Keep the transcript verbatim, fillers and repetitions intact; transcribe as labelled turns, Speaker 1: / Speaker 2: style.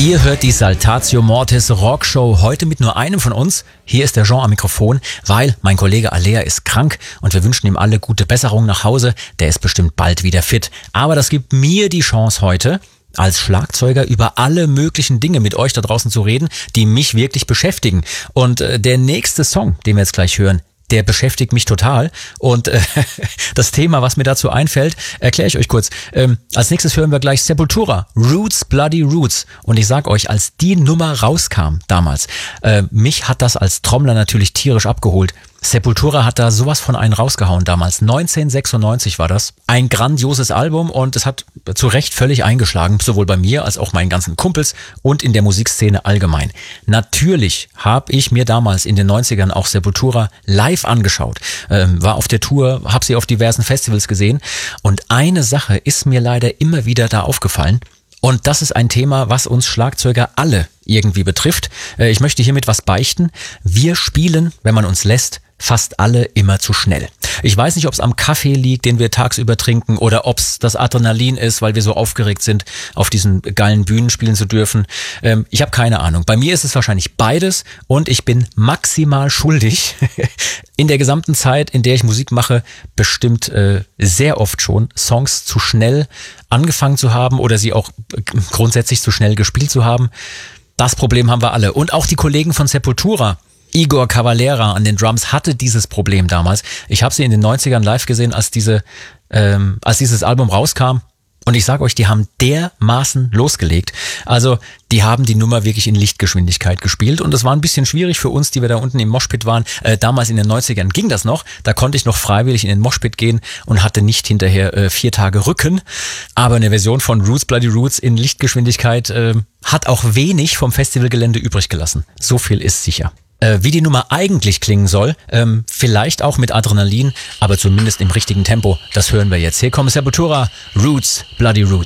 Speaker 1: Ihr hört die Saltatio Mortis Rockshow heute mit nur einem von uns. Hier ist der Jean am Mikrofon, weil mein Kollege Alea ist krank und wir wünschen ihm alle gute Besserung nach Hause. Der ist bestimmt bald wieder fit. Aber das gibt mir die Chance heute, als Schlagzeuger über alle möglichen Dinge mit euch da draußen zu reden, die mich wirklich beschäftigen. Und äh, der nächste Song, den wir jetzt gleich hören, der beschäftigt mich total. Und äh, das Thema, was mir dazu einfällt, erkläre ich euch kurz. Ähm, als nächstes hören wir gleich Sepultura, Roots, Bloody Roots. Und ich sag euch, als die Nummer rauskam damals, äh, mich hat das als Trommler natürlich tierisch abgeholt. Sepultura hat da sowas von einen rausgehauen damals. neunzehnhundertsechsundneunzig war das. Ein grandioses Album und es hat zu Recht völlig eingeschlagen, sowohl bei mir als auch meinen ganzen Kumpels und in der Musikszene allgemein. Natürlich habe ich mir damals in den neunzigern auch Sepultura live angeschaut, ähm, war auf der Tour, habe sie auf diversen Festivals gesehen und eine Sache ist mir leider immer wieder da aufgefallen. Und das ist ein Thema, was uns Schlagzeuger alle irgendwie betrifft. Ich möchte hiermit was beichten. Wir spielen, wenn man uns lässt, fast alle immer zu schnell. Ich weiß nicht, ob es am Kaffee liegt, den wir tagsüber trinken, oder ob es das Adrenalin ist, weil wir so aufgeregt sind, auf diesen geilen Bühnen spielen zu dürfen. Ähm, ich habe keine Ahnung. Bei mir ist es wahrscheinlich beides und ich bin maximal schuldig. In der gesamten Zeit, in der ich Musik mache, bestimmt äh, sehr oft schon Songs zu schnell angefangen zu haben oder sie auch grundsätzlich zu schnell gespielt zu haben. Das Problem haben wir alle. Und auch die Kollegen von Sepultura. Igor Cavalera an den Drums hatte dieses Problem damals. Ich habe sie in den neunzigern live gesehen, als diese, ähm, als dieses Album rauskam. Und ich sage euch, die haben dermaßen losgelegt. Also die haben die Nummer wirklich in Lichtgeschwindigkeit gespielt. Und es war ein bisschen schwierig für uns, die wir da unten im Moshpit waren. Äh, damals in den neunzigern ging das noch. Da konnte ich noch freiwillig in den Moshpit gehen und hatte nicht hinterher äh, vier Tage Rücken. Aber eine Version von Roots, Bloody Roots in Lichtgeschwindigkeit äh, hat auch wenig vom Festivalgelände übrig gelassen. So viel ist sicher. Wie die Nummer eigentlich klingen soll, ähm, vielleicht auch mit Adrenalin, aber zumindest im richtigen Tempo. Das hören wir jetzt. Hier kommt Sepultura, Roots, Bloody Roots.